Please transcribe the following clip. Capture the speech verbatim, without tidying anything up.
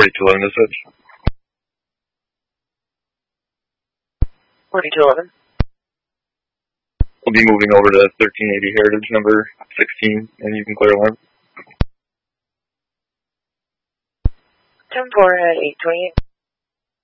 forty-two eleven to switch. forty-two eleven. We'll be moving over to thirteen eighty Heritage number sixteen, and you can clear alarm. ten four at eight twenty-eight.